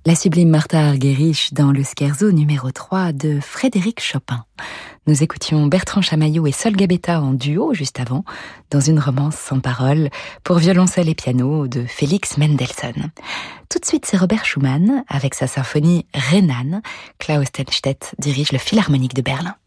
La sublime Martha Argerich dans le scherzo numéro 3 de Frédéric Chopin. Nous écoutions Bertrand Chamaillot et Sol Gabetta en duo juste avant, dans une romance sans paroles pour violoncelle et piano de Félix Mendelssohn. Tout de suite, c'est Robert Schumann avec sa symphonie Rhénane. Klaus Tennstedt dirige le Philharmonique de Berlin.